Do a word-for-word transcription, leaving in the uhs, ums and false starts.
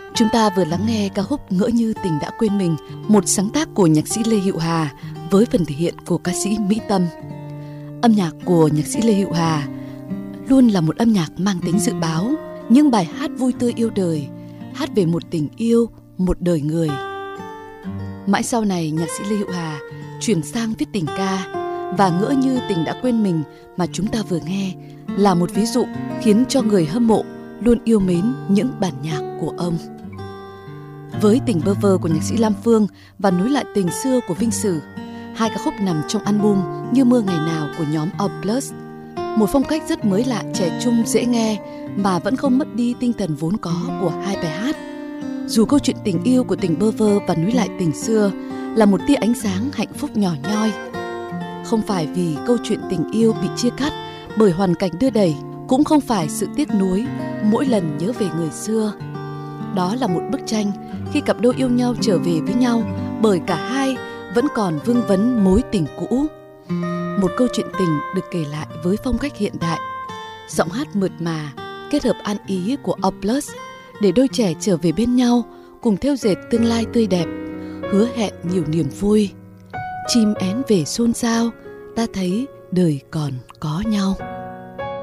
Chúng ta vừa lắng nghe ca khúc Ngỡ Như Tình Đã Quên Mình, một sáng tác của nhạc sĩ Lê Hữu Hà với phần thể hiện của ca sĩ Mỹ Tâm. Âm nhạc của nhạc sĩ Lê Hữu Hà luôn là một âm nhạc mang tính dự báo, những bài hát vui tươi yêu đời, hát về một tình yêu, một đời người. Mãi sau này, nhạc sĩ Lê Hữu Hà chuyển sang viết tình ca, và Ngỡ Như Tình Đã Quên Mình mà chúng ta vừa nghe là một ví dụ khiến cho người hâm mộ luôn yêu mến những bản nhạc của ông. Với Tình Bơ Vơ của nhạc sĩ Lam Phương và Nối Lại Tình Xưa của Vinh Sử, hai ca khúc nằm trong album Như Mưa Ngày Nào của nhóm A Plus, một phong cách rất mới lạ, trẻ trung, dễ nghe mà vẫn không mất đi tinh thần vốn có của hai bài hát. Dù câu chuyện tình yêu của Tình Bơ Vơ và Nối Lại Tình Xưa là một tia ánh sáng hạnh phúc nhỏ nhoi, không phải vì câu chuyện tình yêu bị chia cắt bởi hoàn cảnh đưa đẩy, cũng không phải sự tiếc nuối mỗi lần nhớ về người xưa. Đó là một bức tranh khi cặp đôi yêu nhau trở về với nhau bởi cả hai vẫn còn vương vấn mối tình cũ. Một câu chuyện tình được kể lại với phong cách hiện đại, giọng hát mượt mà kết hợp ăn ý của A Plus để đôi trẻ trở về bên nhau, cùng thêu dệt tương lai tươi đẹp, hứa hẹn nhiều niềm vui. Chim én về xôn xao, ta thấy đời còn có nhau.